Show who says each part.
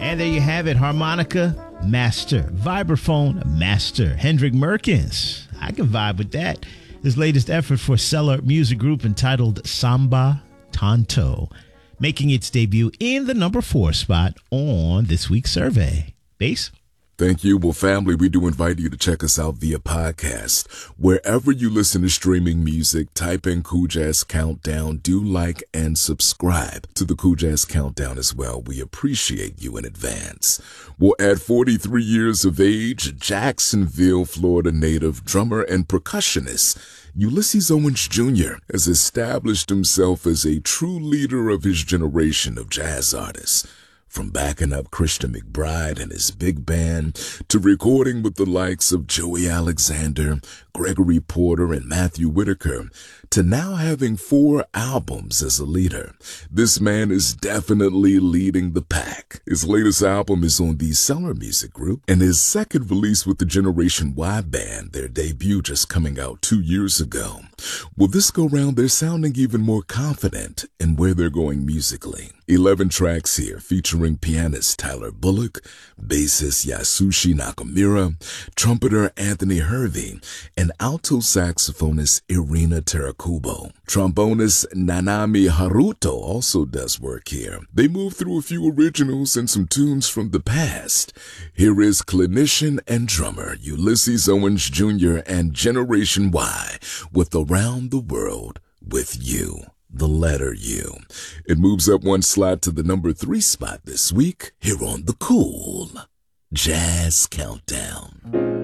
Speaker 1: And there you have it, harmonica master, vibraphone master, Hendrik Merkens. I can vibe with that. His latest effort for Cellar Music Group entitled Samba Tanto, making its debut in the number 4 spot on this week's survey. Bass?
Speaker 2: Thank you. Well, family, we do invite you to check us out via podcast. Wherever you listen to streaming music, type in Cool Jazz Countdown. Do like and subscribe to the Cool Jazz Countdown as well. We appreciate you in advance. Well, at 43 years of age, Jacksonville, Florida native drummer and percussionist Ulysses Owens Jr. has established himself as a true leader of his generation of jazz artists. From backing up Christian McBride and his big band to recording with the likes of Joey Alexander, Gregory Porter, and Matthew Whitaker, to now having 4 albums as a leader, this man is definitely leading the pack. His latest album is on the Cellar Music Group, and his second release with the Generation Y Band, their debut just coming out 2 years ago. Well, this go round, they're sounding even more confident in where they're going musically. 11 tracks here featuring pianist Tyler Bullock, bassist Yasushi Nakamura, trumpeter Anthony Hervey, and alto saxophonist Irina Terakubo. Trombonist Nanami Haruto also does work here. They move through a few originals and some tunes from the past. Here is clinician and drummer Ulysses Owens Jr. and Generation Y with Around the World with You. The letter U. It moves up 1 slot to the number 3 spot this week here on the Cool Jazz Countdown.